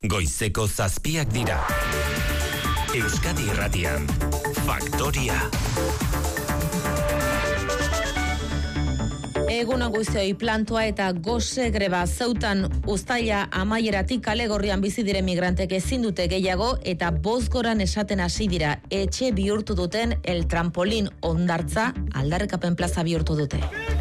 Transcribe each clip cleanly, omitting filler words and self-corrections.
Goizeko 7 dira. Euskadi Irratian, Faktoria. Egunon guztioi, plantoa eta gose greba Zeutan uztaila amaieratik kale gorrian bizi diren migrantek ezin dute gehiago eta bozgoran esaten hasi dira etxe bihurtu duten el trampolín hondartza aldarrikapen plaza bihurtu dute.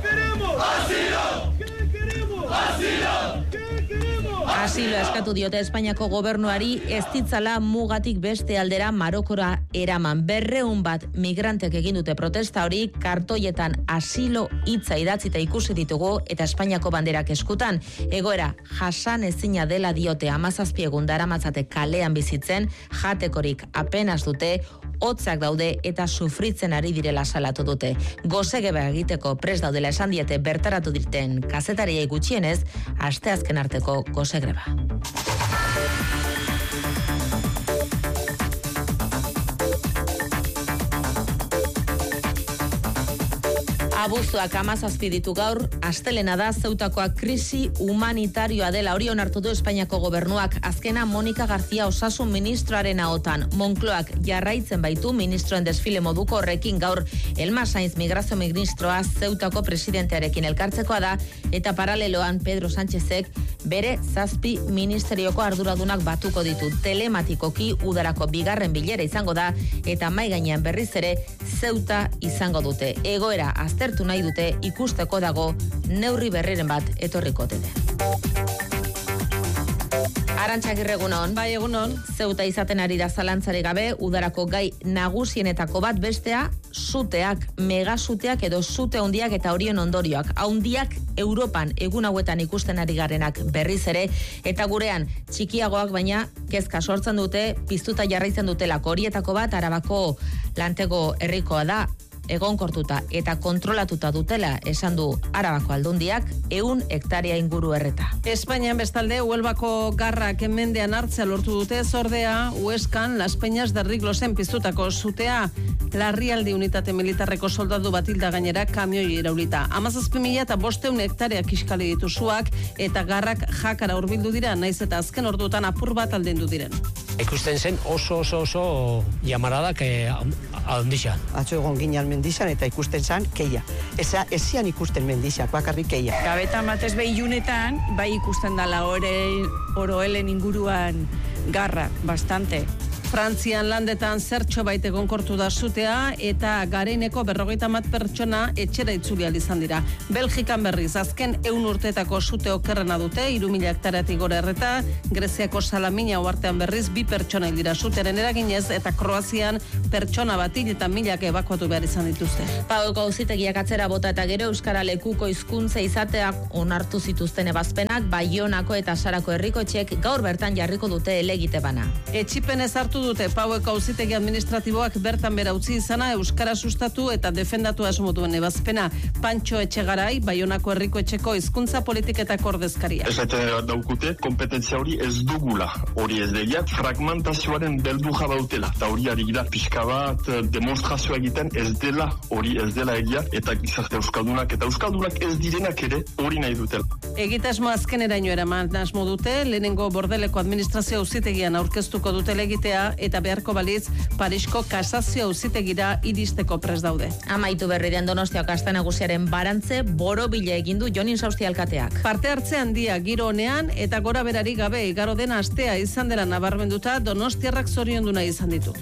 Asilo eskatu diote Espainiako gobernuari ez ditzala mugatik beste aldera Marokora eraman. 200 bat migrantek egin dute protesta hori, kartoietan asilo hitza idatzita ikusi ditugu eta Espainiako banderak eskutan. Egoera jasan ezina dela diote 17 egun daramatzate kalean bizitzen, jatekorik apenas dute, hotzak daude eta sufritzen ari direla salatu dute. Gozegeba egiteko prest daudela esan diete bertaratu dirten kazetariei gutxienez, asteazken arteko gozegreba. Abuztuak 17 ditu gaur, astelena da Zeutakoa krisi humanitarioa dela hori onartu du Espainiako gobernuak. Azkena Monika García osasun ministroaren ahotan. Moncloak jarraitzen baitu ministroen desfile moduko horrekin gaur Elma Sainz migrazio ministroa Zeutako presidentearekin elkartzekoa da eta paraleloan Pedro Sánchezek bere 7 ministerioko arduradunak batuko ditu. Telematikoki udarako bigarren bilera izango da eta mahai gainean berriz ere Zeuta izango dute. Egoera aztertu nahi dute ikusteko dago neurri berriren bat etorriko ote den. Arantxa Agirre, egunon. Bai, egunon. Zeuta izaten ari da zalantzari gabe, udarako gai nagusienetako bat bestea, suteak, megasuteak edo sute handiak eta horien ondorioak. Handiak Europan egun hauetan ikusten ari garenak berriz ere, eta gurean txikiagoak baina kezka sortzen dute, piztuta jarraitzen dutelako. Horietako bat Arabako Lantego herrikoa da, egonkortuta eta kontrolatuta dutela esan du Arabako Aldundiak 100 hektaria inguru erreta. Espainian bestalde Huelbako garrak mendean hartzea lortu dute, zordea Hueskan Las Peñas de Riglosen piztutako sutea larrialdi unitate militarreko soldadu bat hilda gainera kamioi iraulita. 17.500 hektarea kiskali ditu suak eta garrak jakara hurbildu dira, naiz eta azken ordutan apur bat aldendu diren. Ikusten zen oso jamaradak ahondixan. Atzo egon ginean mendixan eta ikusten zen keia. Ezian ikusten mendixak, bakarrik keia. Gabetan batez behilunetan, bai ikusten dala oroelen inguruan garra, bastante. Frantzian landetan zertxo bait egonkortu da sutea eta Gareineko 50 pertsona etxera itzuli ahal izan dira. Belgikan berriz azken 100 urteetako sute okerrena dute, 3.000 hektareatik gora erreta, Greziako Salamina uhartean berriz 2 pertsona hil dira sutearen eraginez eta Kroazian pertsona bat hil eta 1000 ebakuatu behar izan dituzte. Paduko auzitegiak atzera bota eta gero euskara lekuko hizkuntza izateak onartu zituzten ebazpenak Baionako eta Sarako herrikoetxeek gaur bertan jarriko dute helegite bana. Etxipen ezartu dute Paueko auzitegi administratiboak bertan bera utzi izana euskara sustatu eta defendatu asmo duen ebazpena. Pantxo Etxegarai, Baionako herrikoetxeko hizkuntza politiketako ordezkaria. Esaten daukute, kompetentzia hori ez dugula. Hori ez deia, fragmentazioaren beldurra dautela. Eta hori ari da, pixka bat demonstrazioa egiten ez dela egia, eta gizarte euskaldunak eta euskaldunak ez direnak ere hori nahi dutela. Egitasmo azkeneraino eraman asmo dute, lehenengo Bordeleko administrazio auzitegian aurkeztuko dute legitea eta beharko balitz Parisko kasazio auzitegira iristeko prest daude. Amaitu berriren Donostiako aste nagusiaren barantze borobila egin du Jonin Sausti alkateak. Parte hartze handia giro honean eta gora berari gabe igaro den astea izan dela nabarmenduta Donostiarrak zoriondu nahi izan ditu.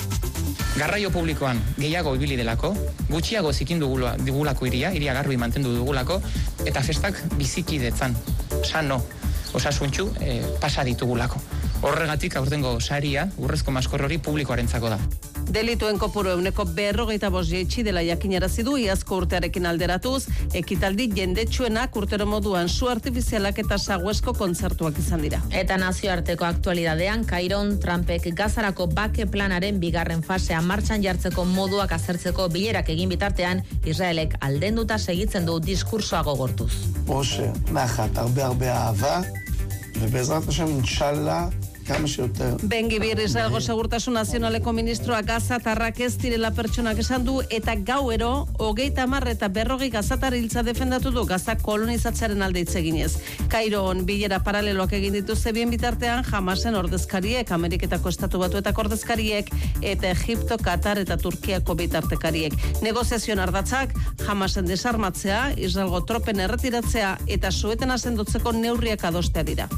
Garraio publikoan gehiago ibili delako, gutxiago zikin dugulako iria garbi mantendu dugulako, eta festak bizikidetzan, sano, osasuntxu, pasa ditugulako. Horregatik aurtengo saria, urrezko maskor hori publikoarentzako da. Delituen kopuru 45 jaitsi dela jakinarazi du iazko urtearekin alderatuz, ekitaldi jendetsuenak urtero moduan su artifizialak eta saguesko kontzertuak izan dira. Eta nazioarteko aktualidadean, Kairon Trumpek Gazarako bake planaren bigarren fasea martxan jartzeko moduak azertzeko bilerak egin bitartean, Israelek aldenduta segitzen du diskursoa gogortuz. משה, נחת, הרבה אהבה, ובעזרת השם, אינשאללה, Bengibir Israelgo Segurtasun Nazionaleko ministroa gazatarrak ez direla pertsonak esan du, eta gauero 30 eta 40 gazatar hiltza defendatu du Gaza kolonizatzearen alde hitz eginez. Kairon bilera paraleloak egin dituzte bien bitartean Hamasen ordezkariek, Ameriketako Estatu Batuetako ordezkariek eta Egipto, Katar eta Turkiako bitartekariek. Negoziazioen ardatzak Hamasen desarmatzea, Israelgo tropen erretiratzea eta suetena sendotzeko neurriak adostea dira.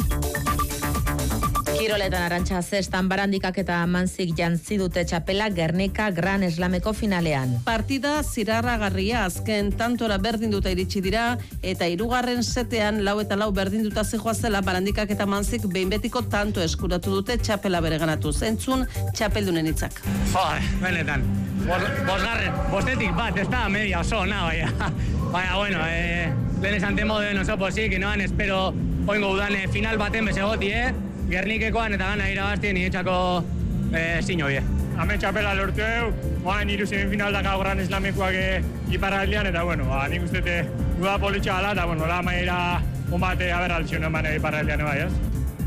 Kiroletan Arantxa zestan barandikak eta Manzik jantzi dute txapela Gernika Gran Eslameko finalean. Partida zirarragarria, azken tantora berdinduta iritsi dira eta 3. setean 4-4 berdinduta zijoazela barandikak eta Manzik behin betiko tanto eskuratu dute txapela bereganatuz. Entzun txapeldunen hitzak. Benetan. Bostetik bat, ez da media oso, baina, bueno, lehen esan temo den oso pozik, noan espero oingo udan final baten bezegoti, Gernikekoan eta gana irabaztien nietxako zino bie. Hemen txapela lortu oain iru semifinaldak Gran Eslamekoak iparraldean, eta bueno, nik uste duda politxa gala, eta bueno, la maira onbate aberraltzion eman iparraldean bai, ez?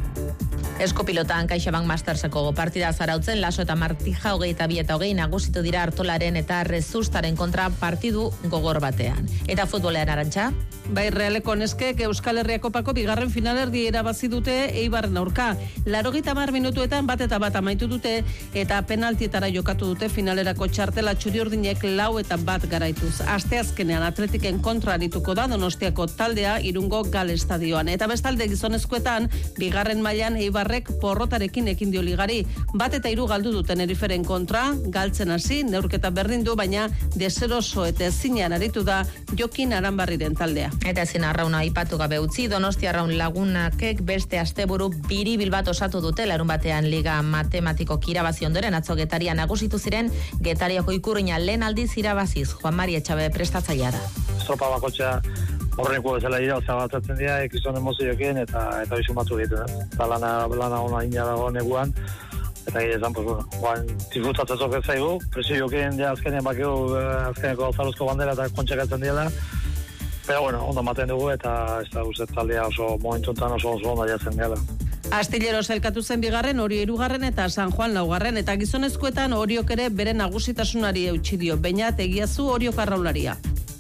Eskopilotan CaixaBank Masterseko partida zarautzen, Laso eta Martija 22 eta 20 nagusitu dira Artolaren eta Rezustaren kontra partidu gogor batean. Eta futbolean Arantxa? Bai, Realeko neskek Euskal Herria Kopako bigarren finalerdi erabazi dute Eibarren aurka. 80 minutuetan 1-1 amaitu dute eta penaltietara jokatu dute finalerako txartela txuri-urdinek 4-1 garaituz. Asteazkenean Atletiken kontra arituko da Donostiako taldea Irungo Gal Estadioan. Eta bestalde gizonezkoetan bigarren mailan Eibarrek porrotarekin ekin dio ligari. 1-3 galdu duten Eriferen kontra, galtzen hasi, neurketa berdin du, baina deseroso eta ezinean aritu da Jokin Aranbarriren taldea. Eta ezin arrauna aipatu gabe utzi, Donostia Arraun Lagunakek beste asteburu biribil bat osatu dute larun batean Liga Matematiko irabazi ondoren atzo Getaria nagusitu ziren Getariako Ikurriña lehen aldiz irabaziz. Juan Mari Etxabe prestatzailea da. Estropa bakotxa horreko bezala dira, batatzen dira, ekizon emozioekin eta bizun batzu egiten. Eta lana ona ina dago neguan, eta gehizan, disfrutatzen zoket zaigu, presioekin azkenean bakeu, azkeneko alzaruzko bandera eta kontxakatzen dira. Pero bueno, ondo maten dugu eta ez da guztet taldea oso momentuntan oso ondo jatzen gala. Astilleros elkatu zen bigarren, Orio 3. eta San Juan 4. eta gizonezkoetan Oriok ere bere nagusitasunari eutsi dio. Beñat Egiazu Oriok arraularia.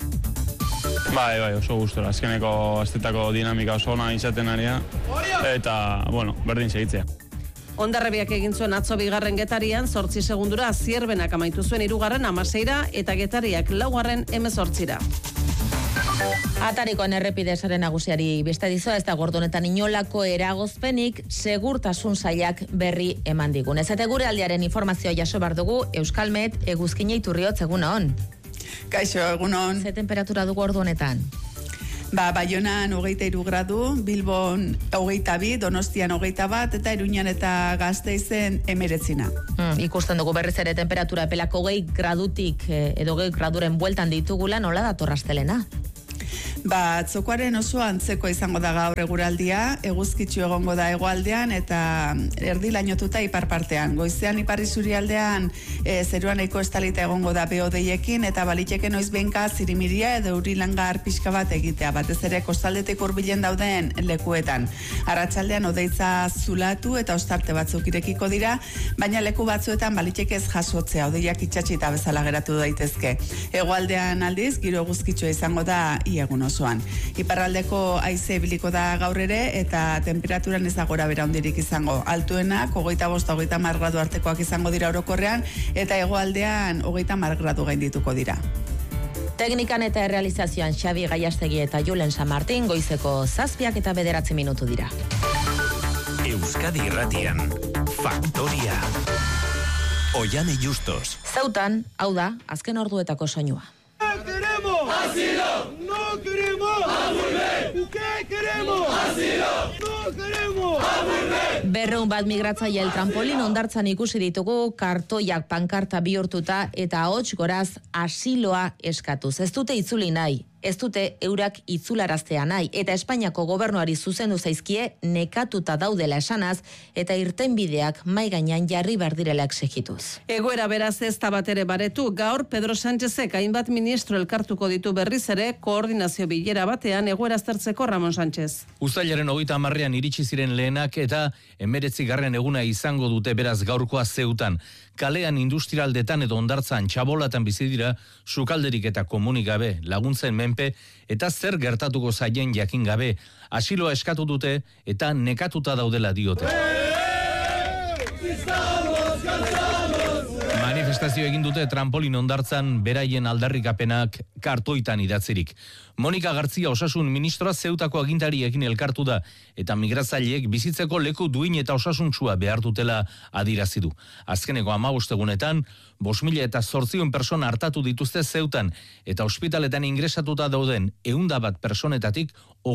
Bai, oso gustora. Azkeneko astetako dinamika oso ona izaten aria eta, bueno, berdin segitzea. Hondarrebiak egin zuen atzo bigarren Getarian 8 segundura Zierbenak amaitu zuen 3. 16 eta Getariak 4. 18. Atarikoan errepidesaren nagusiari beste dizoa, ez da gordonetan inolako eragozpenik segurtasun sailak berri eman digun. Ez eta gure aldiaren informazioa jaso bar dugu Euskalmet Eguzkina Iturriotz, egunon. Kaixo, egunon. Ze temperatura dugu ordunetan? Baionan 23 gradu, Bilbon 22, Donostian 21 eta Iruñan eta Gasteizen 19. Ikusten dugu berriz ere temperatura epelako 20 gradutik edo 20 graduren bueltan ditugula, nola dator astelena? Atzokoaren oso antzeko izango da gaur eguraldia, eguzkitsu egongo da hegoaldean eta erdi lainotuta ipar partean. Goizean ipar isurialdean zeruan nahiko estalita egongo da beodeiekin eta baliteke noiz behinka zirimiria edo urilangar pixka bat egitea, batez ere kostaldetik hurbilen dauden lekuetan. Arratsaldean odeitza zulatu eta ostarte batzuk irekiko dira, baina leku batzuetan baliteke ez jasotzea, odeiak itxatxita bezala geratu daitezke. Hegoaldean aldiz, giro eguzkitsua izango da egun osoan. Iparraldeko haize ibiliko da gaur ere eta temperaturan ez da gora bera hondirik izango. Altuenak 25-30 gradu artekoak izango dira orokorrean eta hegoaldean 30 gradu gaindituko dira. Teknikan eta errealizazioan Xabi Gaiastegi eta Julen San Martin, goizeko 7 eta 9 minutu dira. Euskadi Irratian, Faktoria. Oiane Justos. Zautan, hau da, azken orduetako soinua. ¡Queremos asilo! ¡No queremos a volver! ¿Qué queremos? ¡Asilo! ¡No queremos a volver! Berreun bat migratzaile trampolin hondartzan ikusi ditugu, kartoiak pankarta bihurtuta eta ahots goraz asiloa eskatuz. Ez dute itzuli nahi, ez dute eurak itzularaztea nahi, eta Espainiako gobernuari zuzendu zaizkie nekatuta daudela esanaz, eta irtenbideak mai gainean jarri behar direla exigituz. Egoera beraz ez da bat ere baretu, gaur Pedro Sánchezek hainbat ministro elkartuko ditu berriz ere koordinazio bilera batean egoera aztertzeko. Ramon Sánchez. Uztailaren 30 iritsi ziren lehenak eta 19. eguna izango dute beraz gaurkoa Zeutan. Kalean, industrialdetan edo hondartzan txabolatan bizi dira sukalderik eta komunik gabe, laguntzen menpe eta zer gertatuko zaien jakin gabe. Asiloa eskatu dute eta nekatuta daudela diote. Manifestazio egin dute trampolin hondartzan beraien aldarrikapenak kartoitan idatzirik. Monika Gartzia osasun ministroa Zeutako agintariekin elkartu da eta migratzaileek bizitzeko leku duin eta osasuntsua behar dutela adirazi du. Azkeneko 15 egunetan 5.800 persona hartatu dituzte Zeutan eta ospitaletan ingresatuta dauden 101 personetatik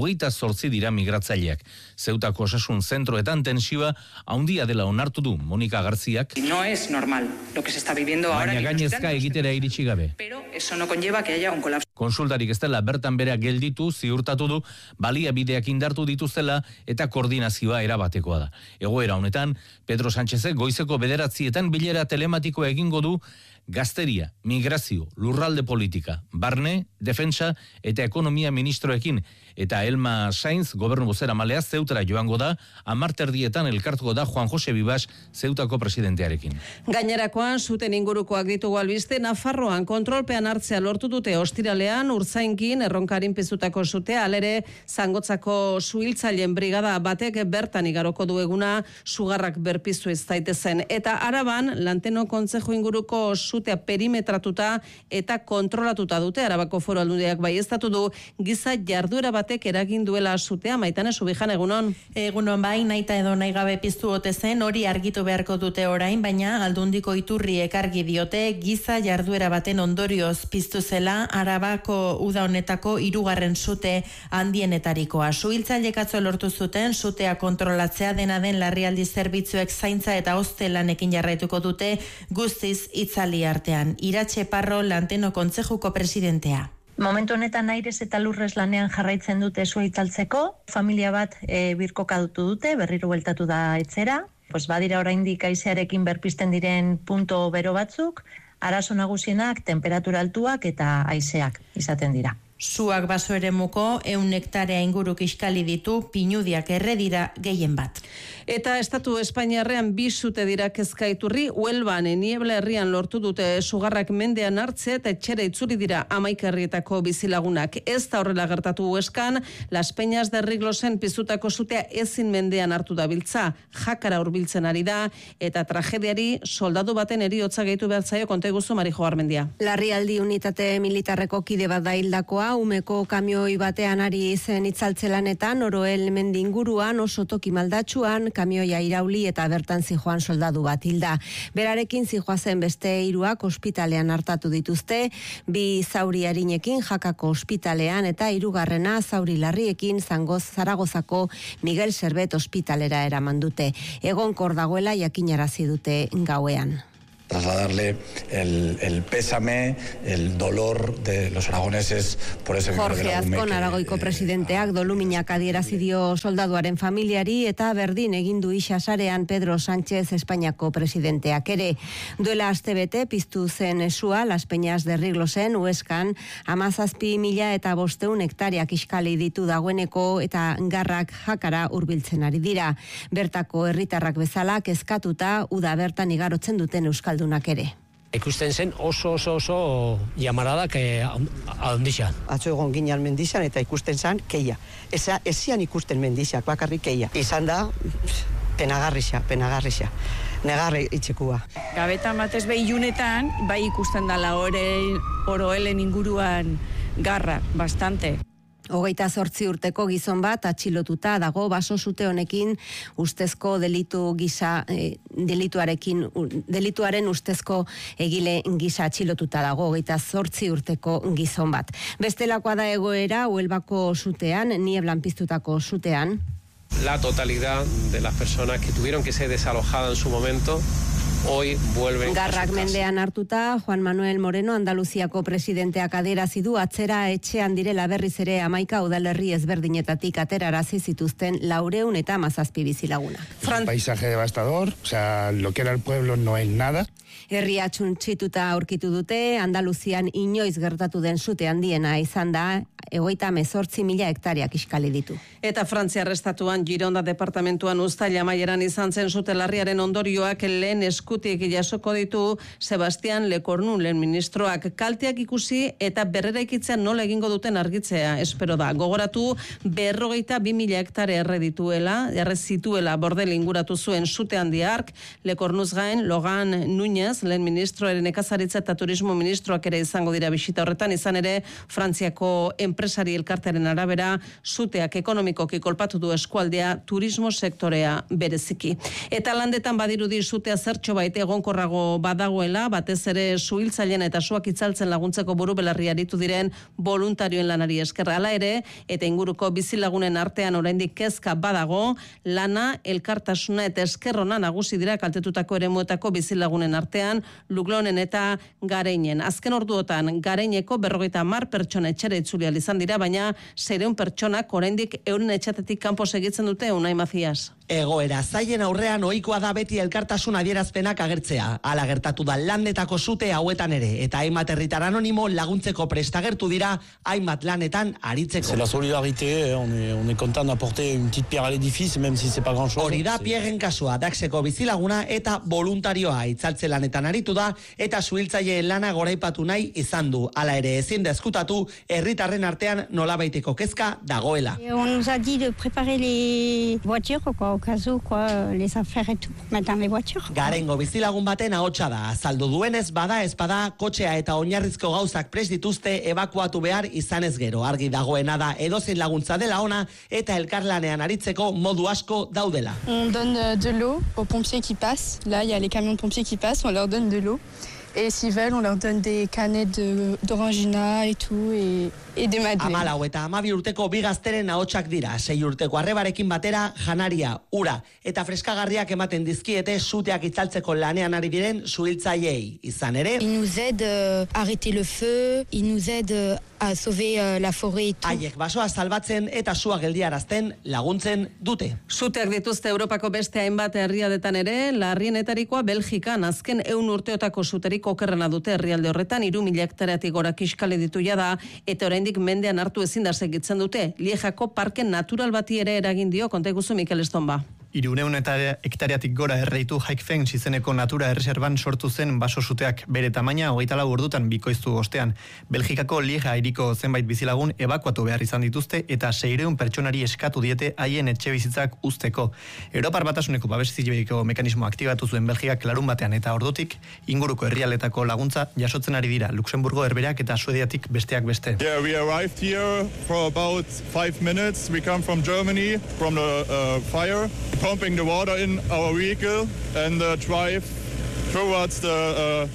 28 dira migratzaileak. Zeutako osasun zentroetan tensioa handia dela onartu du Monika Garziak. No es normal lo que se está viviendo ahora. Baina gainezka egitera iritsi gabe. Pero eso no conlleva que haya un colapso. Konsultarik ez dela bertan bera gelditu, ziurtatu du, baliabideak indartu dituztela eta koordinazioa erabatekoa da. Egoera honetan, Pedro Sánchezek goizeko 9 bilera telematikoa egingo du gazteria, migrazio, lurralde politika, barne, defentsa eta ekonomia ministroekin, eta Elma Sainz, gobernu bozeramaileak Zeutara joango da, 10:00 elkartuko da Juan Jose Bibas, Zeutako presidentearekin. Gainerakoan, zuten ingurukoak ditugu albiste, Nafarroan kontrolpean hartzea lortu dute ostiralean, Urtzainkin, erronkarin piztutako zutea, alere, Zangotzako suhiltzaileen brigada batek bertan igaroko du eguna, sugarrak berpiztu ez daitezen. Eta Araban, Lanteno kontzeju inguruko zutea perimetratuta eta kontrolatuta dute. Arabako Foru Aldundiak baieztatu du giza jarduera batek eragin duela zutea. Maitane Subijan, egunon. Egunon bai, nahita edo nahi gabe piztu ote zen, hori argitu beharko dute orain, baina Aldundiko iturriek argi diote giza jarduera baten ondorioz piztu zela Arabako uda honetako 3. zute handienetarikoa. Suhiltzaileek atzo lortu zuten zutea kontrolatzea, dena den larrialdi zerbitzuek zaintza eta hozte lanekin jarraituko dute guztiz itzali artean. Iratxe Parro, Lanteno kontzejuko presidentea. Momentu honetan airez eta lurrez lanean jarraitzen dute sua itzaltzeko. Familia bat birkokatu dute, berriro bueltatu da etzera. Badira oraindik haizearekin berpizten diren punto bero batzuk, arazo nagusienak temperatura altuak eta haizeak izaten dira. Suak baso eremuko 100 hektarea inguru kiskali ditu, pinudiak erredira gehien bat. Eta Estatu Espainiarrean 2 zute dira kezkaiturri, Huelban Niebla herrian lortu dute sugarrak mendean hartze eta etxera itzuli dira 11 herrietako bizilagunak. Ez da horrela gertatu Hueskan, Las Peñas de Riglosen piztutako zutea ezin mendean hartu dabiltza, jakara hurbiltzen ari da, eta tragediari soldadu baten heriotza gehitu behar zaio, konta iguzu Marijo Garmendia. Larrialdi unitate militarreko kide bat da hildakoa, umeko kamioi batean ari zen itzaltzelanetan, Oroel mendi inguruan oso toki maldatsuan, kamioia irauli eta bertan zijoan soldadu bat hilda. Berarekin zijoazen beste 3 ospitalean hartatu dituzte, 2 zauri arinekin Jakako ospitalean eta 3. zauri larriekin Zaragozako Miguel Servet ospitalera eraman dute. Egonkor dagoela jakinarazi dute gauean. Trasladarle el pésame, el dolor de los aragoneses por ese Jorge Azkon, Aragoiko presidenteak doluminak adierazi dio soldaduaren familiari eta berdin egindu isasarean Pedro Sánchez Espainiako presidenteak ere. Duela astebete piztu zen sua Las Peñas de Riglosen, Hueskan, 17.500 hektariak iskali ditu dagoeneko eta garrak jakara hurbiltzen ari dira. Bertako herritarrak bezala kezkatuta uda bertan igarotzen duten euskal ere. Ikusten zen oso llamaradak ahondixan. Atzo egon ginean mendixan eta ikusten zen keia. Ezian ikusten mendixak, bakarrik keia. Izan da, penagarrixa. Negarre itxekua. Gabetan batez ilunetan, bai ikusten dala Oroelen inguruan garra, bastante. 28 urteko gizon bat atxilotuta dago baso zute honekin ustezko delituaren ustezko egile gisa atxilotuta dago 28 urteko gizon bat. Bestelakoa da egoera Huelbako zutean, Nieblan piztutako zutean. La totalidad de las personas que tuvieron que ser desalojadas en su momento hoy vuelven. Garrak mendean hartuta, Juan Manuel Moreno Andaluziako presidenteak adierazi du atzera etxean direla berriz ere 11 udalerri ezberdinetatik aterarazi zituzten 417 bizilagunak. Un paisaje devastador, o sea, lo que era el pueblo no es nada. Herria txuntxituta aurkitu dute, Andaluzian inoiz gertatu den sute handiena izan da, 38.000 hektareak iskali ditu. Eta Frantziar estatuan Gironda departamentuan uztaila amaieran izan zen sute larriaren ondorioak lehen eskutik jasoko ditu Sebastian Lecornu lehen ministroak. Kalteak ikusi eta berreraikitzean nola egingo duten argitzea espero da. Gogoratu 42.000 hektare erre zituela bordel inguratu zuen sute handiark. Lecornuz gain Logan Núñez lehen ministroaren nekazaritza eta turismo ministroak ere izango dira bisita horretan, izan ere Frantziako enpresari elkartearen arabera suteak ekonomikoki kolpatu du eskualdea turismo sektorea bereziki. Eta landetan badirudi sutea zertxo bait egonkorrago badagoela, batez ere suhiltzaileen eta suak itzaltzen laguntzeko burubelarri aritu diren voluntarioen lanari esker. Hala ere, eta inguruko bizilagunen artean oraindik kezka badago, lana, elkartasuna eta eskerrona nagusi dira kaltetutako eremuetako bizilagunen artean, Luglonen eta Gareinen. Azken orduotan, Gareineko 50 pertsona etxera itzuli izan dira, baina 600 pertsonak oraindik euren etxatetik kanpo segitzen dute. Unai Macias. Egoera zaien aurrean ohikoa da beti elkartasun adierazpenak agertzea. Hala gertatu da landetako sute hauetan ere, eta hainbat herritar anonimo laguntzeko prestagertu dira hainbat lanetan aritzeko. C'est la solidarité, on est content d'apporter une petite pierre à l'édifice, même si c'est pas grand chose. Hori da Piegen kasua, Daxeko bizilaguna eta voluntarioa itzaltze lanetan aritu da, eta suhiltzaileen lana goraipatu nahi izan du. Hala ere ezin da ezkutatu herritarren artean nolabaiteko kezka dagoela. On nous a dit de préparer les voitures, au cas où, les affaires et tout, pour mettre dans les voitures. Garengo bizilagun baten ahotsa da. Azaldu duenez, bada espada, kotxea eta oinarrizko gauzak prest dituzte ebakuatu behar izanez gero. Argi dagoena da edozein laguntza dela ona eta elkarlanean aritzeko modu asko daudela. On donne de l'eau aux pompiers qui passent. Là, il y a les camions de pompiers qui passent, on leur donne de l'eau. Et s'ils veulent, on leur donne des canettes d'orangina et tout, et des madeleines. 14 eta 12 urteko bi gazteren ahotsak dira. 6 urteko arrebarekin batera janaria, ura eta freskagarriak ematen dizkiete suteak itzaltzeko lanean ari diren suhiltzaileei. Izan ere, Ils nous aident à arrêter le feu, ils nous aident à sauver la forêt et tout. Haiek basoa salbatzen eta sua geldiarazten laguntzen dute. Suteak dituzte Europako beste hainbat herrialdetan ere, larrienetarikoa Belgikan azken 100 urteotako suterik okerrena dute herrialde horretan, 3.000 hektareatik gora kiskali ditu jada, eta oraindik mendean hartu ezin da segitzen dute. Liejako parke natural bati ere eragin dio, konta iguzu Mikel Estonba. 300 hektareatik gora erreitu Haikfeng izeneko natura erreserban sortu zen baso suteak, bere tamaina 24 ordutan bikoiztu ostean. Belgikako Lieja hiriko zenbait bizilagun ebakuatu behar izan dituzte eta 600 pertsonari eskatu diete haien etxe bizitzak uzteko. Europar Batasuneko babes zibileko mekanismoa aktibatu zuen Belgikak larun batean eta ordutik inguruko herrialdetako laguntza jasotzen ari dira, Luxemburgo, Herberak eta Suediatik besteak beste. Yeah, we arrived here for about 5 minutes. We come from Germany, from the fire. Pumping the water in our vehicle and drive towards the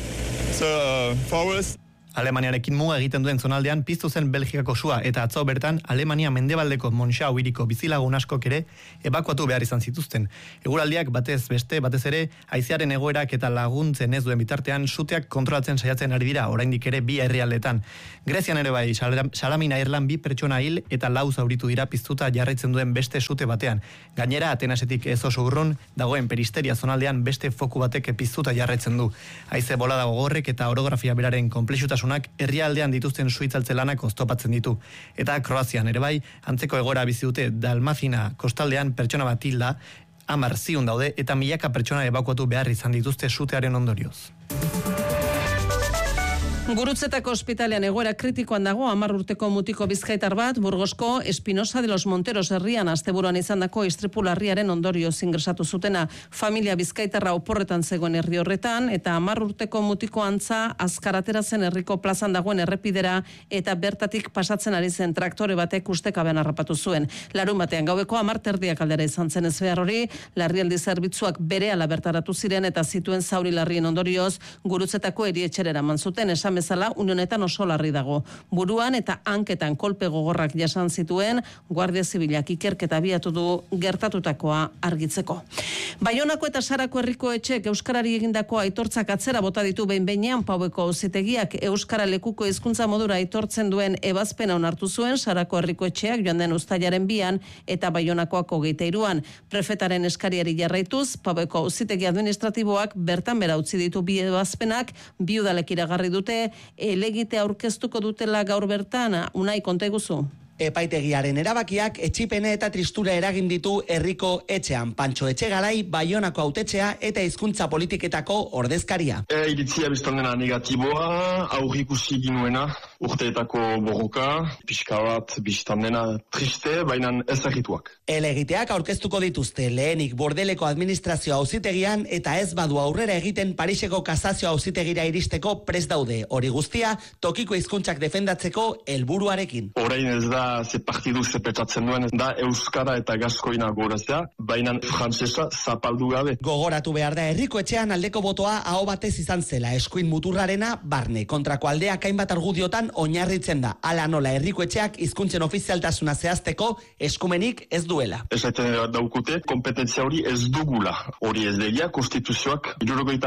forest. Alemaniarekin muga egiten duen zonaldean piztu zen Belgikako sua eta atzo bertan Alemania mendebaldeko Monschau hiriko bizilagun askok ere ebakuatu behar izan zituzten. Eguraldiak batez ere haizearen egoerak eta laguntzen ez duen bitartean suteak kontrolatzen saiatzen ari dira oraindik ere bi herrialdetan. Grezian ere bai Salamina Irlan 2 pertsona hil eta 4 zauritu dira piztuta jarraitzen duen beste sute batean. Gainera Atenasetik ez oso urrun dagoen Peristeria zonaldean beste foku batek piztuta jarraitzen du. Haize bolada gogorrek eta orografia beraren konplexutasun herrialdean dituzten suitzaltze lanak oztopatzen ditu. Eta Kroazian ere bai, antzeko egoera bizi dute Dalmazina kostaldean pertsona bat hilda, 10 ziun daude eta milaka pertsona ebakuatu behar izan dituzte sutearen ondorioz. Gurutzetako ospitalean egoera kritikoan dago 10 urteko mutiko bizkaitar bat Burgosko Espinosa de los Monteros herrian asteburuan izandako istripu larriaren ondorioz ingresatu zutena. Familia bizkaitarra oporretan zegoen herri horretan eta 10 urteko mutiko antza azkaratera zen herriko plazan dagoen errepidera eta bertatik pasatzen ari zen traktore batek ustekabean harrapatu zuen. Larun batean gaueko 10:30 aldera izan zen ezbehar hori, larrialdi zerbitzuak berehala bertaratu ziren eta zituen zauri larrien ondorioz Gurutzetako erietxera eraman zuten. Esan esan bezala, unionetan oso larri dago. Buruan eta hanketan kolpe gogorrak jasan zituen, Guardia Zibilak ikerketa abiatu du gertatutakoa argitzeko. Baionako eta Sarako herriko etxek euskarari egindako aitortzak atzera bota ditu behin-behinean Paueko auzitegiak euskara lekuko hizkuntza modura aitortzen duen ebazpena onartu zuen Sarako herriko etxeak joan den uztailaren 2an eta Baionakoak 23an. Prefetaren eskariari jarraituz, Paueko auzitegi administratiboak bertan bera utzi ditu bi ebazpenak, bi udalek iragarri dute, helegite aurkeztuko dutela gaur bertan. Unai, konta eguzu. Epaitegiaren erabakiak etxipene eta tristura eragin ditu herriko etxean. Pantxo Etxegarai, Baionako hautetxea eta hizkuntza politiketako ordezkaria. Iritzia biztan dena negatiboa, aurrikusi ginuena, urteetako borroka, pixka bat biztan dena triste, baina ez egituak. Helegiteak aurkeztuko dituzte lehenik Bordeleko administrazio auzitegian eta ez badu aurrera egiten Pariseko kasazio auzitegira iristeko prest daude. Hori guztia, tokiko hizkuntzak defendatzeko helburuarekin. Orain ez da ze partidu sepetsatzen duen, da euskara eta gaskoina gorazea, baina frantsesa zapaldu gabe. Gogoratu behar da herriko etxean aldeko botoa aho batez izan zela, eskuin muturrarena barne. Kontrako aldeak hainbat argudiotan oinarritzen da. Hala nola herriko etxeak hizkuntzen ofizialtasuna zehazteko eskumenik ez duela. Esaten daukute, kompetentzia hori ez dugula. Hori ez degia, konstituzioak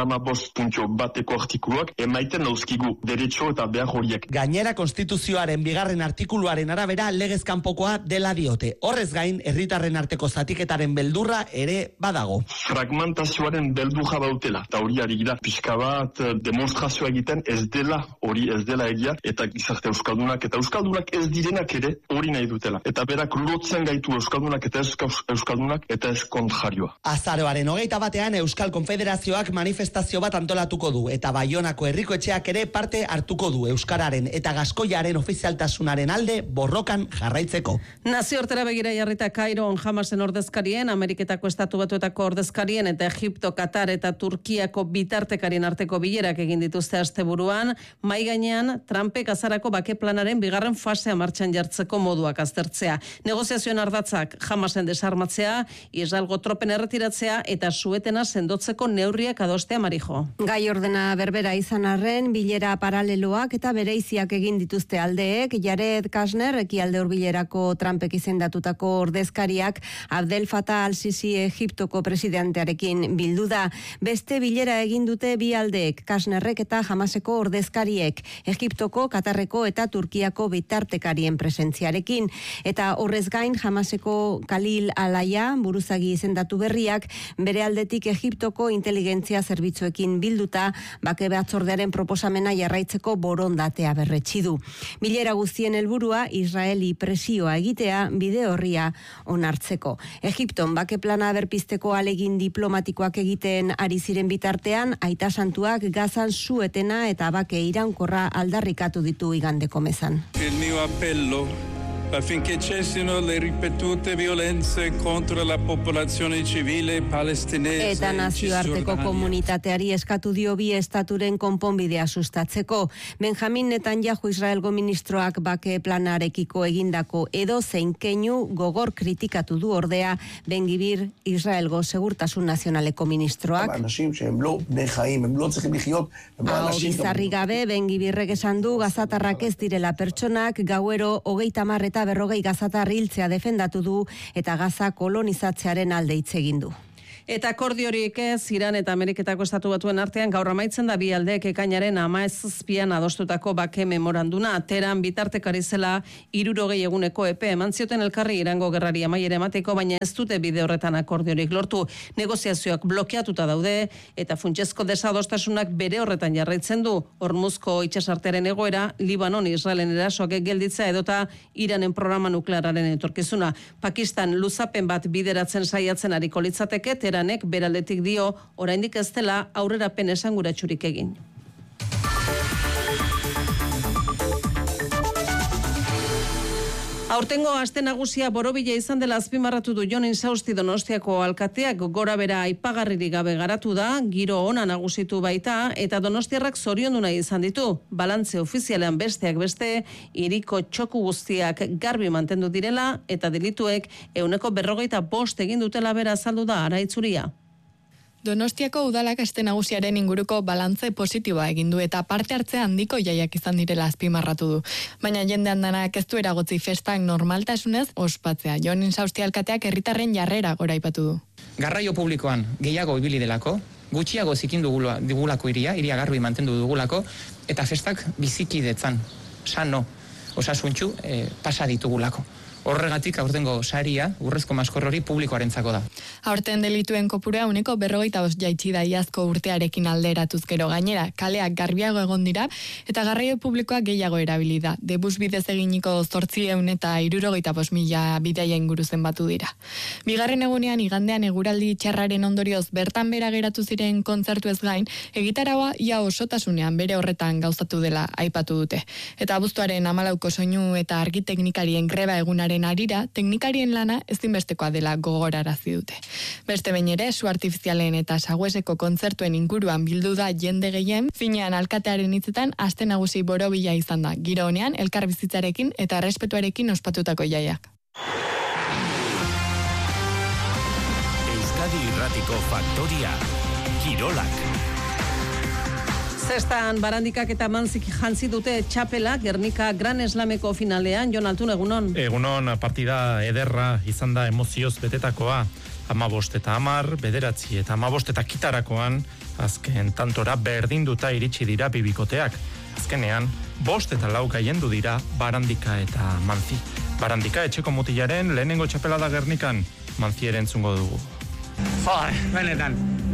75.1 artikuluak emaiten dauzkigu derecho eta behar horiek. Gainera konstituzioaren 2. artikuluaren arabera legez kanpokoa dela diote. Horrez gain, herritarren arteko zatiketaren beldurra ere badago. Fragmentazioaren beldurra bautela. Eta hori ari gira, pixka bat demonstrazioa egiten ez dela egia, eta gizarte euskaldunak eta euskaldunak ez direnak ere hori nahi dutela. Eta berak lotzen gaitu euskaldunak eta euskaldunak eta ez kontrajarioa. Azaroaren 21ean Euskal Konfederazioak manifestazio bat antolatuko du eta Baionako herriko etxeak ere parte hartuko du euskararen eta gaskoiaren ofizialtasunaren alde borrokan jarraitzeko. Nazioartera begira jarrita Kairon Hamasen ordezkarien, Ameriketako Estatu Batuetako ordezkarien eta Egipto, Katar eta Turkiako bitartekarien arteko bilerak egin dituzte asteburuan, mai gainean Trumpek azarako bake planaren 2. fasea martxan jartzeko moduak aztertzea. Negoziazioen ardatzak Hamasen desarmatzea, Israelgo tropen erretiratzea eta suetena sendotzeko neurriak adostea, Marijo. Gai ordena berbera izan arren, bilera paraleloak eta bereiziak egin dituzte aldeek, Jared Kushner, ekialde hurbilerako Trumpek izendatutako ordezkariak, Abdel Fattah al-Sisi Egiptoko presidentearekin bildu da. Beste bilera egin dute bi aldeek, Kushnerrek eta Hamaseko ordezkariek, Egiptoko, Katarreko eta Turkiako bitartekarien presentziarekin. Eta horrez gain, Hamaseko Khalil Alaia, buruzagi izendatu berriak, bere aldetik Egiptoko inteligentzia zerbitzuekin bilduta, bake batzordearen proposamena jarraitzeko borondatea berretsi du. Bilera guztien helburua Israeli presioa egitea bide horria onartzeko. Egipton bake plana berpizteko alegin diplomatikoak egiten ari ziren bitartean, Aita Santuak Gazan suetena eta bake iraunkorra aldarrikatu ditu igandeko mezan. Il mio appello affinché cessino le ripetute violenze contro la popolazione civile palestinese. Eta nazioarteko komunitateari eskatu dio bi estaturen konponbidea sustatzeko. Benjamin Netanyahu Israelgo ministroak bake planarekiko egindako edo zein keinu gogor kritikatu du ordea Ben Gvir Israelgo segurtasun nazionaleko ministroak. Bizarri gabe Ben Gvirrek esan du gazatarrak ez direla pertsonak, gauero 30 eta 40 gazatar hiltzea defendatu du eta Gaza kolonizatzearen alde hitz egin du. Eta akordiorik ez, Iran eta Ameriketako Estatu Batuen artean gaur amaitzen da bi aldeek ekainaren 17an adostutako bake memoranduna. Teheran bitartekari zela 60 eguneko epe eman zioten elkarri Irango gerrari amaiera emateko, baina ez dute bide horretan akordiorik lortu. Negoziazioak blokeatuta daude eta funtsezko desadostasunak bere horretan jarraitzen du. Hormuzko itsasartearen egoera, Libanon Israelen erasoak gelditzea edota Iranen programa nukleararen etorkizuna. Pakistan luzapen bat bideratzen saiatzen ariko litzateke, Teheranek beraldetik dio oraindik ez dela aurrerapen esanguratsurik egin. Aurtengo aste nagusia borobila izan dela azpimarratu du Jon Insausti Donostiako alkateak, gorabera aipagarririk gabe garatu da, giro ona nagusitu baita eta donostiarrak zoriondu nahi izan ditu. Balantze ofizialean besteak beste, hiriko txoku guztiak garbi mantendu direla eta delituek 145 egin dutela bera azaldu da Araitzuria. Donostiako udalak aste nagusiaren inguruko balantze positiboa egin du eta parte hartze handiko jaiak izan direla azpimarratu du. Baina jende handanak ez du eragotzi festak normaltasunez ospatzea. Jon Insausti alkateak herritarren jarrera goraipatu du. Garraio publikoan gehiago ibili delako, gutxiago zikin dugulako iria garbi mantendu dugulako, eta festak bizikidetzan, sano, osasuntxu, pasa ditugulako. Horregatik aurtengo saria, urrezko maskor hori publikoarentzako da. Aurten delituen kopurua 45% jaitsi da iazko urtearekin alderatuz gero, gainera, kaleak garbiago egon dira eta garraio publikoak gehiago erabili da. Debus bidez eginiko 875.000 bidaia inguru zenbatu dira. Bigarren egunean igandean eguraldi txarraren ondorioz bertan bera geratu ziren kontzertu ez gain, egitaraua ia osotasunean bere horretan gauzatu dela aipatu dute. Eta abuztuaren 14ko soinu eta argi teknikarien greba egunaren arira, teknikarien lana ezinbestekoa dela gogorarazi dute. Beste behin ere, su artifizialen eta sagueseko kontzertuen inguruan bildu da jende gehien, finean alkatearen hitzetan aste nagusi borobila izan da, giro honean elkarbizitzarekin eta errespetuarekin ospatutako jaiak. Euskadi Irratiko Faktoria, Kirolak. Zestan barandikak eta manzik jantzi dute txapela Gernika Gran Slameko finalean. Jon Altun, egunon. Egunon, partida ederra izan da emozioz betetakoa. 15 eta 10, 9 eta 15 eta kitarakoan, azken tantora berdinduta iritsi dira bibikoteak. Azkenean, 5 eta 4 gaiendu dira barandika eta manzi. Barandika etxeko mutilaren lehenengo txapela da Gernikan, manzieren zungo dugu. Benetan,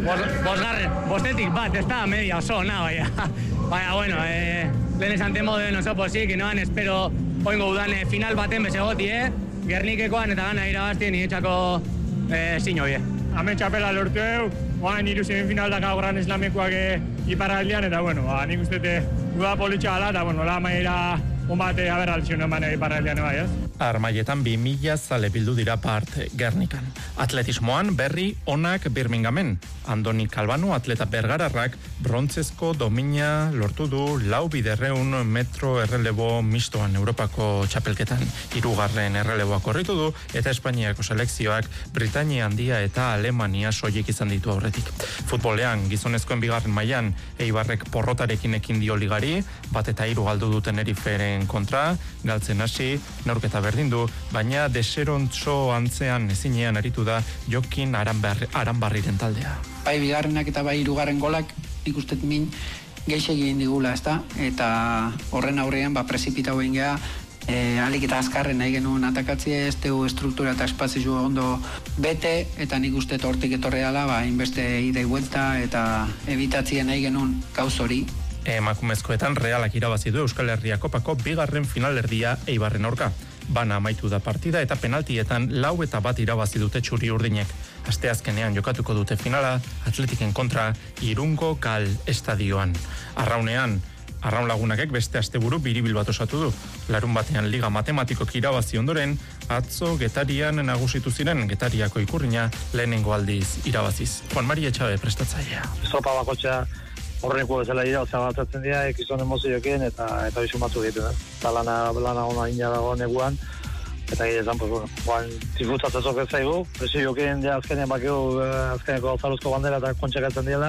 bostetik bat, ez da media oso, baina, bueno, lehen esan temo den oso pozik, noan espero oingo udan final baten bezegoti, Gernikekoan eta gana irabaztien nietxako zino bie. Hemen txapela lortu eu, oain iru semifinal daka Gran Slamekoak iparraldean, eta bueno, nik uste uda politxa gala, eta bueno, la maira Umbate, aberraltxun eman iparraldean bai, ez? Armaietan 2000 zale bildu dira part Gernikan. Atletismoan berri onak Birminghamen. Andoni Kalbano, atleta bergararrak, brontzezko domina lortu du 4x200 metro errelebo mistoan Europako txapelketan. 3. erreleboa korritu du, eta Espainiako selekzioak Britainia Handia eta Alemania soilik izan ditu aurretik. Futbolean, gizonezkoen bigarren mailan, Eibarrek porrotarekin ekin dio ligari, 1-3 galdu duten Eriferen kontra, galtzen hasi, neurketa berdin du, baina deserontzo antzean ezinean aritu da Jokin Aranbarriren taldea. Bai bigarrenak eta bai hirugarren golak nik uste min geixe egin digula, ezta? Eta horren aurrean prezipitatu egin gea, alik eta azkarren nahi genuen atakatzie, ez dugu struktura eta espazio ondo bete, eta nik uste hortik etorri dela, inbeste idei buelta eta ebitatzien nahi genuen gauz hori. Emakumezkoetan Realak irabazi du Euskal Herria Kopako bigarren finalerdia Eibarren aurka. Bana amaitu da partida eta penaltietan 4-1 irabazi dute txuri urdinek. Asteazkenean jokatuko dute finala Atletiken kontra Irungo Gal estadioan. Arraunean, Arraun Lagunakek beste asteburu biribil bat osatu du. Larun batean liga matematikok irabazi ondoren, atzo Getarian nagusitu ziren Getariako ikurrina lehenengo aldiz irabaziz. Juan Mari Etxabe prestatzailea. Zopa bakotxa horreneko bezala dira, batzatzen dira, ekizon emozioekin eta bizu batzu egiten. Eta lana ona ina dago neguan, eta gira esan, zifutzatzen zoket zaigu, presioekin azkenean bakeu, azkeneko zaluzko bandera eta kontxakatzen dira.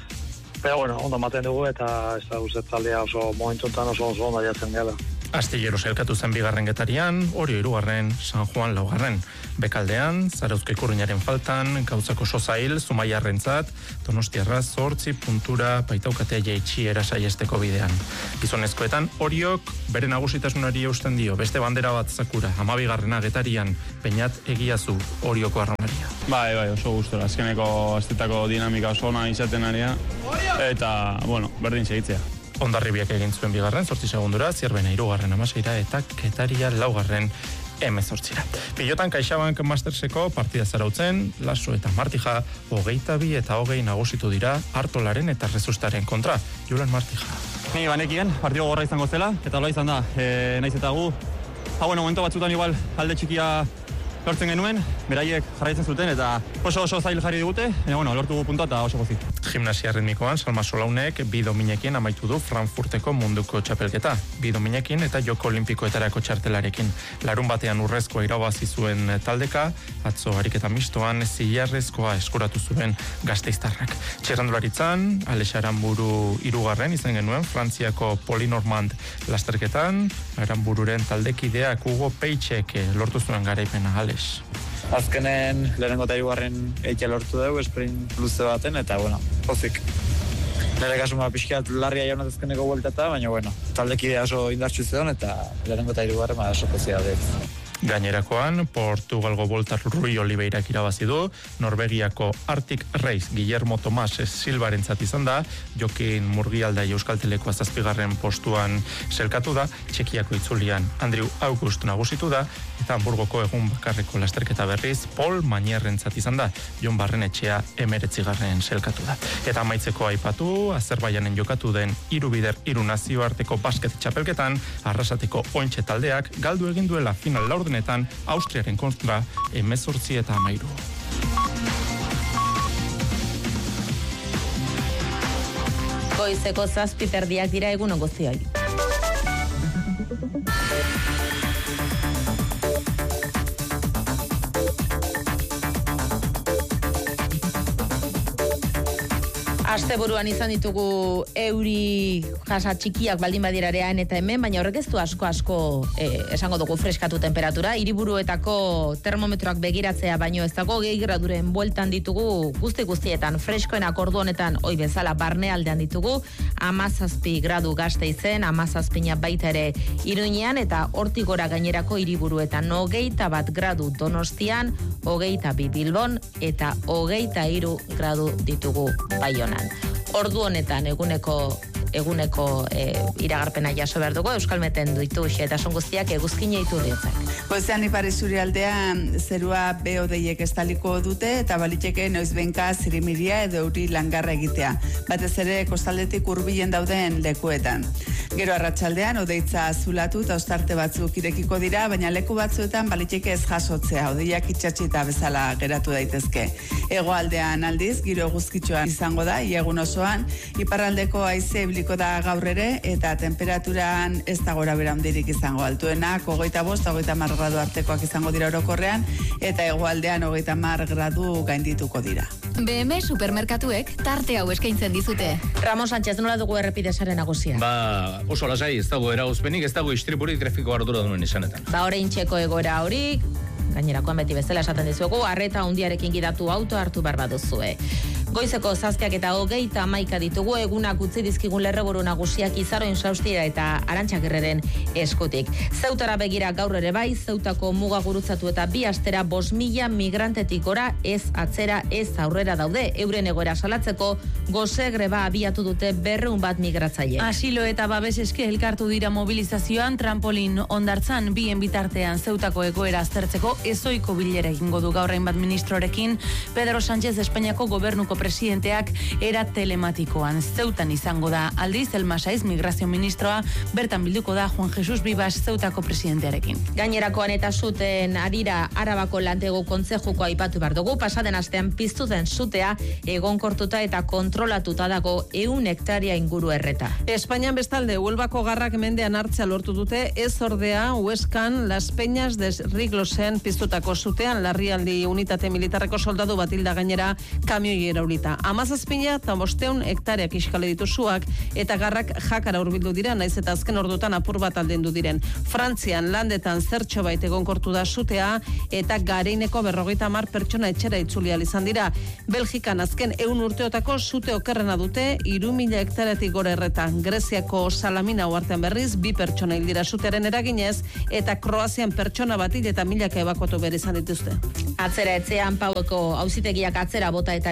Pero bueno, ondo maten dugu eta ez da guztet taldea oso momentuntan oso ondo jatzen gara. Astilleros elkatu zen bigarren Getarian, Orio 3, San Juan 4. Bekaldean, Zarauzko ikurrinaren faltan, gauzako oso zail, Zumaiarrentzat, Donostiarra 8 puntura baitaukatea jaitsi erasaiesteko bidean. Gizonezkoetan, Oriok bere nagusitasunari eusten dio, beste bandera bat zakura, 12. Getarian, Peñat Egiazu, Orioko arraunaria. Bai, oso gustora, azkeneko astetako dinamika oso ona izaten aria, eta, bueno, berdin segitzea. Ondarribiak egin zuen bigarren, 8 segundura, Zierbena 3. amaseira eta Getaria 4. 18. Pilotan CaixaBank Masterseko partida zarautzen, Laso eta Martija 22 eta 20 nagusitu dira Artolaren eta Rezustaren kontra. Julen Martija. Ni banekien, partido gorra izango zela, eta hola izan da, naiz eta gu. Momentu batzutan igual alde txikia lortzen genuen, beraiek jarraitzen zuten eta oso zail jarri digute, baina lortu puntua eta oso gozi. Gimnasia ritmikoan Salma Solaunek 2 dominekin amaitu du Frankfurteko munduko txapelketa. 2 dominekin eta Joko Olimpikoetarako txartelarekin. Larun batean urrezkoa irabazi zuen taldeka, atzo ariketa mistoan zilarrezkoa eskuratu zuen Gasteiztarrak. Txirrandularitzan, Alex Aranburu 3. izan genuen Frantziako Polinormand lasterketan, Aranbururen taldekideak Hugo Peitxek lortu zuen garaipena, Alex. Azkenen lehenengo eta 3. eitea lortu dugu, sprint luze baten, eta, pozik. Nire kasuma pixkat larria jaunat azkeneko bueltata, baina, taldekidea oso indartsu zeon, eta lehenengo eta 3. oso pozia dut. Gainerakoan, Portugalgo Volta Rui Oliveirak irabazi du, Norvegiako Arctic Race Guillermo Tomás Silvarentzat izan da, Jokin Murgialdai Euskalteleko 7. postuan selkatu da, Txekiako itzulian Andrew August nagusitu da, eta Hamburgoko egun bakarreko lasterketa berriz Paul Manierrentzat izan da, Jon Barrenetxea 19. selkatu da. Eta amaitzeko aipatu, Azerbaijanen jokatu den 3x3 nazioarteko basket txapelketan, Arrasateko Ointxe taldeak galdu egin duela final laurdenetan Austriaren kontra 18-13. Goizeko 7:00 dira egunon guztioi. Asteburuan izan ditugu euri jasa txikiak baldin badirarean eta hemen, baina horrek ez du asko esango dugu freskatu temperatura. Hiriburuetako termometroak begiratzea baino ez dago 20 graduren bueltan ditugu guztietan freskoenak ordu honetan oi bezala barnealdean ditugu 17 gradu Gasteizen, 17 baita ere Iruñean eta hortik gora gainerako hiriburuetan 21 gradu Donostian, 22 Bilbon eta 23 gradu ditugu Baionan. Ordu honetan eguneko iragarpena jaso behar dugu, Euskalmeten duitu eta son guztiak eguzkine itu diotzak. Goizean ipar isurialdean zerua behodeiek estaliko dute eta baliteke noizbenka zirimiria edo euri langarra egitea. Batez ere kostaldetik hurbilen dauden lekuetan. Gero arratsaldean odeitza azulatu eta ostarte batzuk irekiko dira, baina leku batzuetan baliteke ez jasotzea, odeiak itxatxita bezala geratu daitezke. Hegoaldean aldiz, giro eguzkitsua izango da, egun osoan, iparraldeko haize ibiliko da gaur ere, eta temperaturan ez da gora bera handirik izango altuenak, 25-30 gradu artekoak izango dira orokorrean, eta hegoaldean 30 gradu gaindituko dira. BM supermerkatuek tarte hau eskaintzen dizute. Ramon Sánchez, nola dugu errepidesaren nagusia? Oso lasai, ez dago erauzpenik, ez dago istripurik trafiko ardura duen izanetan. Orain txeko egoera horik, gainerakoan beti bezala esaten dizuegu, arreta hundiarekin gidatu auto hartu barbaduzue. Goizeko 7 eta 31 ditugu, egunak utzi dizkigun lerreburu nagusiak Izaroin Saustira eta Arantxagirreren eskutik. Zeutara begira gaur ere bai, Zeutako muga gurutzatu eta 2 astera 5.000 migrantetik gora ez atzera ez aurrera daude. Euren egoera salatzeko goze greba abiatu dute 200 migratzaile. Asilo eta babes eske elkartu dira mobilizazioan, trampolin ondartzan bien bitartean Zeutako egoera aztertzeko ezoiko bilera egingo du gaur hainbat ministrorekin. Pedro Sánchez Espainiako gobernuko presidenteak era telematikoan Zeutan izango da. Aldiz, Elma Saiz migrazio ministroa bertan bilduko da Juan Jesus Bibas Zeutako presidentearekin. Gainerakoan eta zuten arira Arabako lantego kontzejuko aipatu behar dugu. Pasaden astean piztu den zutea egonkortuta eta kontrolatuta dago 100 hektaria inguru erreta. Espainian bestalde, Huelbako garrak mendean hartzea lortu dute, ez ordea Hueskan Las Peñas de Riglosen piztutako zutean larrialdi unitate militarreko soldadu bat hilda gainera kamioi eraulita. 17.000 eta 500 hektareak iskale dituzuak eta garrak jakara hurbildu dira, naiz eta azken ordutan apur bat aldendu diren. Frantzian landetan zertxo bait egonkortu da zutea eta Gareineko 50 pertsona etxera itzulia izan dira. Belgikan azken 100 urteotako zute okerrena dute 3.000 hektaretik gora erretan. Greziako Salamina uartean berriz 2 pertsona hil dira zutearen eraginez eta Kroazian pertsona bat hil eta milaka ebakuatu behar izan dituzte. Atzera etxean Paueko auzitegiak atzera bota eta gero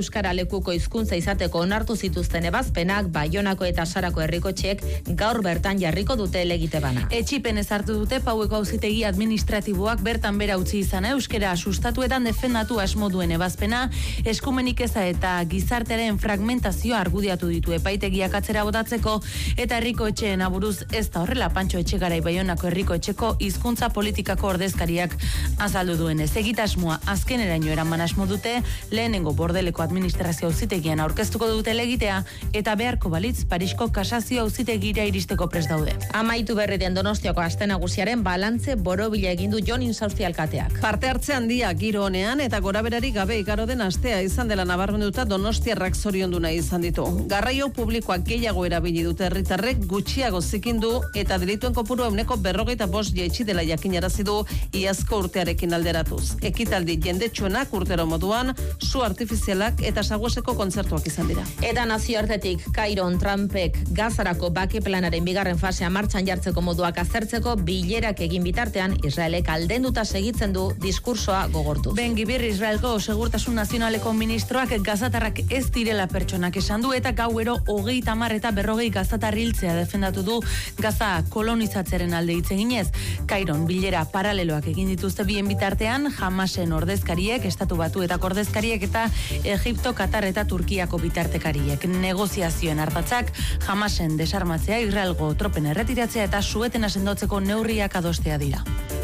euskara lekuko hizkuntza izateko onartu zituzten ebazpenak Baionako eta Sarako herrikotxeek gaur bertan jarriko dute elegite bana. Etxipen ezartu dute Paueko auzitegi administratiboak bertan bera utzi izana euskara sustatuetan defendatu asmo duen ebazpena, eskumenik eza eta gizartearen fragmentazioa argudiatu ditu epaitegiak atzera botatzeko, eta herrikoetxeen aburuz ez da horrela. Pantxo Etxegarai Baionako herrikoetxeko hizkuntza politikako ordezkariak azaldu duenez. Egitasmoa azkeneraino eraman asmo dute, lehenengo Bordeleko administrazio auzitegian aurkeztuko dute legitea, eta beharko balitz Parisko kasazio auzitegira iristeko prest daude. Amaitu berriten Donostiako aste nagusiaren balantze borobila egin du Jon Insausti alkateak. Parte hartze handia giro honean eta goraberari gabe igaro den astea izan dela nabarmenduta Donostiarrak zoriondu nahi izan ditu. Garraio publikoak gehiago erabili dute herritarrek, gutxiago zikindu eta delituen kopuru 45% jaitsi dela jakinarazi du iazko urtearekin alderatuz. Ekitaldi jendetsuenak urtero moduan, su artifizialak eta sagueseko kontzertuak izan dira. Eta nazioartetik Kairon Trumpek Gazarako bake planaren bigarren fasea martxan jartzeko moduak aztertzeko bilerak egin bitartean Israelek aldenduta segitzen du diskursoa gogortuz. Ben Gibir Israelko Segurtasun Nazionaleko ministroak gazatarrak ez direla pertsonak esan du eta gauero 30 eta 40 gazatar hiltzea defendatu du Gaza kolonizatzearen alde hitz eginez. Kairon bilera paraleloak egin dituzte bien bitartean Hamasen ordezkariek, Estatu Batuetako ordezkariek eta Egipto, Katar eta Turkiako bitartekariek. Negoziazioen ardatzak Hamasen desarmatzea, Israelgo tropen erretiratzea eta suetena sendotzeko neurriak adostea dira.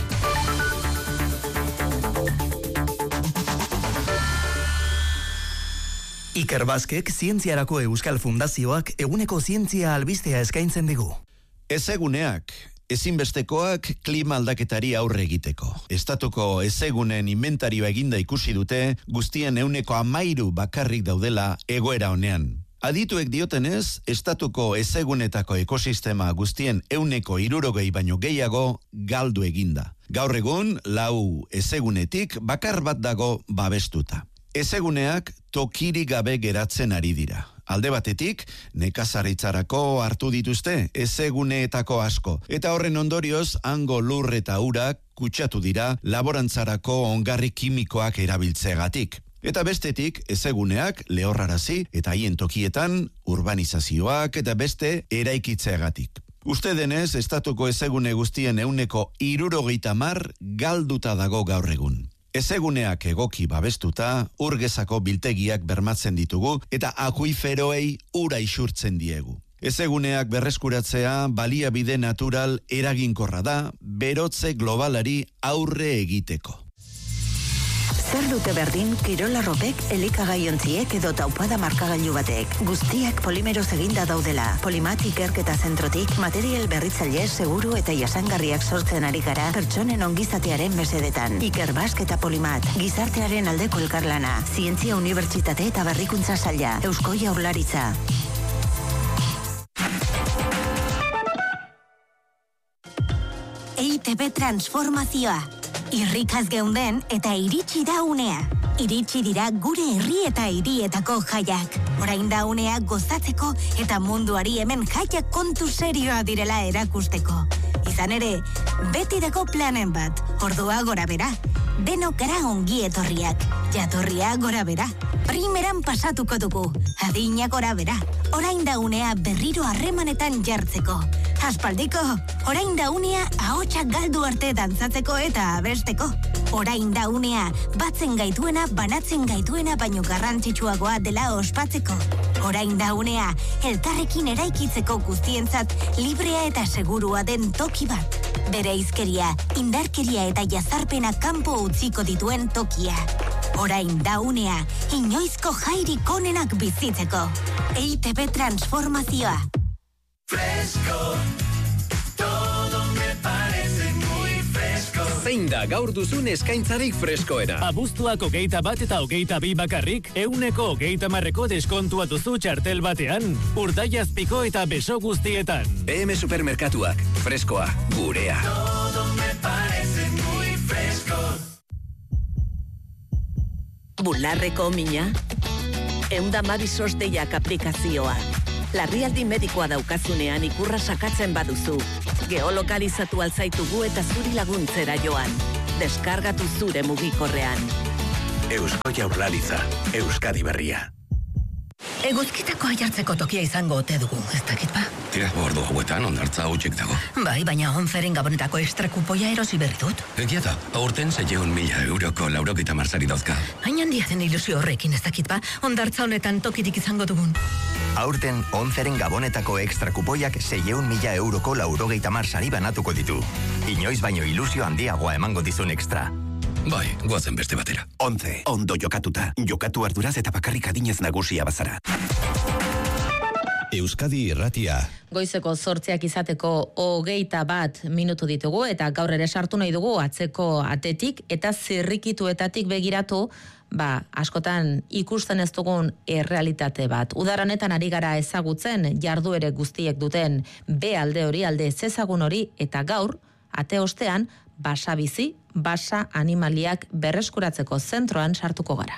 Iker Baskek Zientziarako Euskal Fundazioak eguneko zientzia albistea eskaintzen digu. Ezeguneak, ezinbestekoak klima aldaketari aurre egiteko. Estatuko ezegunen inventarioa eginda ikusi dute, guztien 13% bakarrik daudela egoera honean. Adituek diotenez, estatuko ezegunetako ekosistema guztien 60% baino gehiago galdu eginda. Gaur egun, 4 ezegunetik bakar bat dago babestuta. Ezeguneak tokirik gabe geratzen ari dira. Alde batetik, nekazaritzarako hartu dituzte ezeguneetako asko. Eta horren ondorioz, hango lur eta urak kutsatu dira laborantzarako ongarri kimikoak erabiltzegatik. Eta bestetik, ezeguneak lehorrarazi eta haien tokietan urbanizazioak eta beste eraikitzeagatik. Uste denez, estatuko ezegune guztien 60% galduta dago gaur egun. Ezeguneak egoki babestuta, urgezako biltegiak bermatzen ditugu eta akuiferoei ura isurtzen diegu. Ezeguneak berreskuratzea baliabide natural eraginkorra da, berotze globalari aurre egiteko. Zer dute berdin kirolarropek, elikagaiontziek edo taupada markagailu batek. Guztiak polimeroz eginda daudela. Polimat ikerketa zentrotik material berritzaile seguru eta jasangarriak sortzen ari gara pertsonen ongizatearen mesedetan. Iker Bask eta Polimat, gizartearen aldeko elkarlana. Zientzia Unibertsitate eta Berrikuntza Saila, Eusko Jaurlaritza. EITB transformazioa. Irrikaz geunden eta iritsi da unea. Iritsi dira gure herri eta hirietako jaiak. Orain da unea gozatzeko eta munduari hemen jaiak kontu serioa direla erakusteko. Izan ere, beti dago planen bat, ordua gora bera. Denok gara ongi etorriak, jatorria gora bera. Primeran pasatuko dugu, adina gora bera. Orain da unea berriro harremanetan jartzeko. Aspaldiko, orain da unea ahotsak galdu arte dantzatzeko eta abesteko. Orain da unea batzen gaituena, banatzen gaituena baino garrantzitsuagoa dela ospatzeko. Orain da unea elkarrekin eraikitzeko guztientzat librea eta segurua den toki bat. Bereizkeria, indarkeria eta jazarpena kanpo utziko dituen tokia. Orain da unea inoizko jairik onenak bizitzeko. EITB transformazioa. Fresco, todo me parece muy fresco. Zein da gaur duzun eskaintzarik freskoena? Abuztuak 21 eta 22 bakarrik, 120% deskontua duzu txartel batean, Urdaiazpiko eta beso guztietan. BM Supermerkatuak, freskoa, gurea. Todo me parece muy fresco. Bularreko mina, 112 deiak aplikazioa. Larrialdi medikoa daukazunean ikurra sakatzen baduzu. Geolokalizatu alzaitugu eta zuri laguntzera joan. Deskargatu zure mugikorrean. Eusko Jaurlaritza, Euskadi Berria. Eguzkitako aiartzeko tokia izango ote dugu, ez dakit ba? Tira, ordu hauetan ondartza hautsik dago. Bai, baina 11 gabonetako extrakupoia erosi berri dut. Egia da, aurten 600.000 euroko 90 marsari dauzka. Hain handia den ilusio horrekin, ez dakit ba, ondartza honetan tokirik izango dugun. Aurten 11 gabonetako extrakupoiak 600.000 euroko 90 marsari banatuko ditu. Inoiz baino ilusio handiagoa emango dizun extra. Bai, guazen beste batera. 11, ondo jokatuta. Jokatu arduraz eta bakarrik adinez nagusia bazara. Euskadi Irratia. Goizeko 8 izateko 21 minutu ditugu eta gaur ere sartu nahi dugu atzeko atetik eta zirrikituetatik begiratu, askotan ikusten ez dugun errealitate bat. Udara honetan ari gara ezagutzen jarduere guztiek duten B alde hori, alde ezezagun hori, eta gaur, ate ostean, basa bizi, basa animaliak berreskuratzeko zentroan sartuko gara.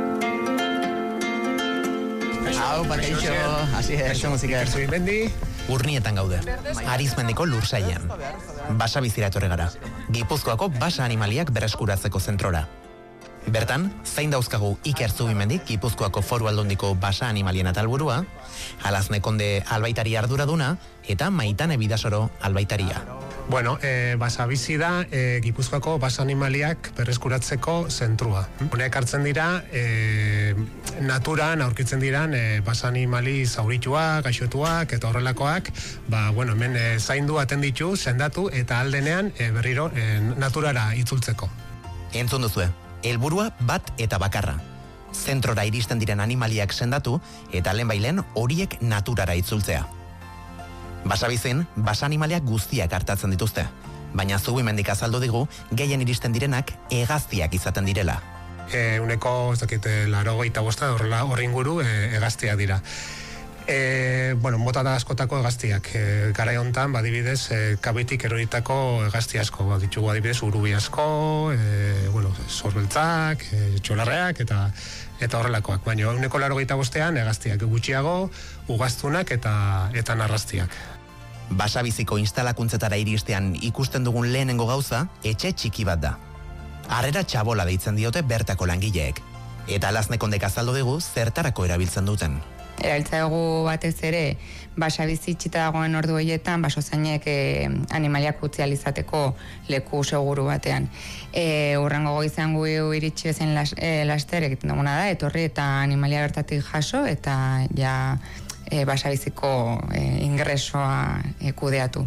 Hau, bakaixo, hasi erso musika. Urnietan gaude, Arizmendiko lursailean. Basa bizira etorri gara, Gipuzkoako basa animaliak berreskuratzeko zentrora. Bertan, zain dauzkagu Iker Zubimendik, Gipuzkoako Foru Aldundiko basa animalien atalburua, Alazne Konde albaitari arduraduna, eta Maitane Bidasoro albaitaria. Bueno, basa bizi da Gipuzkoako basa animaliak berreskuratzeko zentrua. Honek hartzen dira, naturan aurkitzen diran basa animali zaurituak, gaixotuak eta horrelakoak, hemen zaindu atenditu, sendatu eta aldenean berriro naturara itzultzeko. Entzun duzue, helburua bat eta bakarra. Zentrora iristen diren animaliak sendatu eta lehenbailen horiek naturara itzultzea. Basabizin, basa animaliak guztiak hartatzen dituzte, baina Zubimendik azaldu digu gehien iristen direnak hegaztiak izaten direla. Uneko, ez dakit, 85 horri inguru hegaztiak dira. Mota da askotako hegaztiak. Garai hontan, adibidez, kabitik eroritako hegazti asko. Ditugu adibidez, urubi asko, zorbeltzak, txolarreak eta horrelakoak. Baina uneko 85ean hegaztiak gutxiago, ugaztunak eta narrastiak. Basabiziko instalakuntzetara iristean ikusten dugun lehenengo gauza, etxe txiki bat da. Harrera txabola deitzen diote bertako langileek. Eta Alaznekondek azaldu digu zertarako erabiltzen duten. Erabiltza dugu batez ere, basabizi itxita dagoen ordu horietan, basozainek animaliak utzi alizateko leku seguru batean. Urrengo goizean gu iritsi bezen laster egiten duguna da, etorri eta animalia bertatik jaso eta basabiziko ingresoa kudeatu.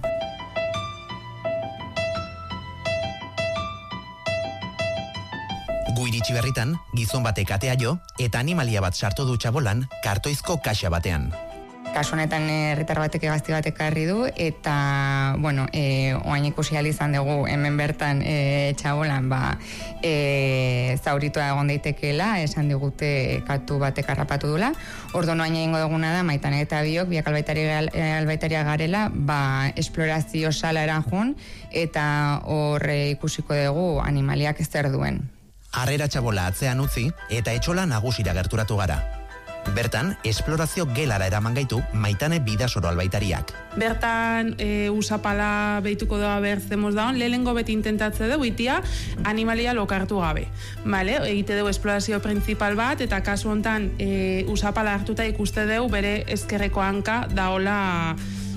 Gu iritsi berritan, gizon batek atea jo eta animalia bat sartu du txabolan kartoizko kaxa batean. Kasu honetan herritar batek hegazti batek ekarri du eta, oain ikusi ahal izan dugu hemen bertan txabolan zauritua egon daitekeela, esan digute katu batek harrapatu dula. Orduan oain egingo duguna da, Maitane eta biok, biak albaitaria garela, esplorazio sala eranjun eta horre ikusiko dugu animaliak zer duen. Harrera txabola atzean utzi eta etxola nagusira gerturatu gara. Bertan, esplorazio gelara eraman gaitu Maitane Bidasoro albaitariak. Bertan usapala behituko doa berzemoz daun, lehenengo beti intentatze dugu itia animalia lokartu gabe. Egite dugu esplorazio principal bat, eta kasu hontan usapala hartuta ikuste dugu bere ezkerreko hanka daola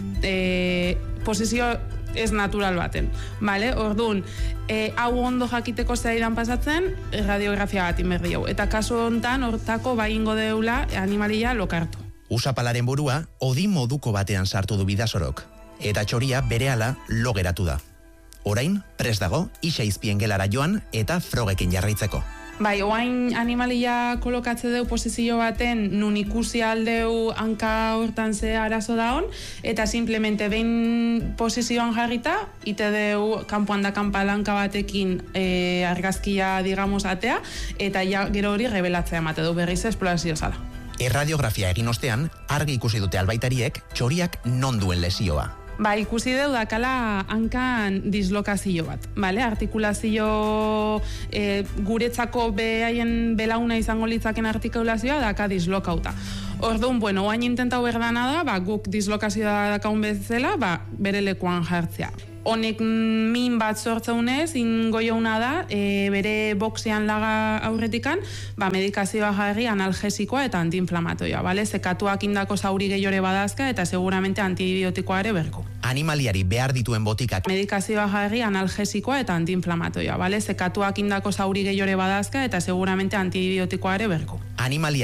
posizio ez natural baten. Orduan, hau ondo jakiteko zaidan pasatzen, radiografia bat inberdi hau. Eta kasu hontan, hortako ingo deula animalia lokartu. Usapalaren burua, odi moduko batean sartu du Bidasorok. Eta txoria berehala lo geratu da. Orain, prest dago, isa izpien gelara joan eta frogekin jarraitzeko. Oain animalia kolokatze deu posizio baten nun ikusi aldeu hanka hortan ze arazo daon, eta simplemente behin posizioan jarrita, ite deu kanpoan da kanpalanka batekin argazkia, atea, eta gero hori rebelatzea emate du berriz esplorazio zala. Erradiografia egin ostean, argi ikusi dute albaitariek txoriak non duen lesioa. Ikusi deu dakala hankan dislokazio bat, artikulazio guretzako behaien belauna izango litzaken artikulazioa daka dislokauta. Orduan, oain intentau berdana da, guk dislokazioa dakaun bezala, bere lekuan jartzea. honek min bat sortzeunez, ingoiouna da, bere boxean laga aurretikan, medikazioa jarri analgesikoa eta antiinflamatoia, bale? Zekatuak indako zauri gehiore badazka eta seguramente antibiotikoa ere berko. Animaliari behar dituen botikak. Medikazioa jarri analgesikoa eta antiinflamatoia, bale? Zekatuak indako zauri gehiore badazka eta seguramente antibiotikoa ere berko. Animaliari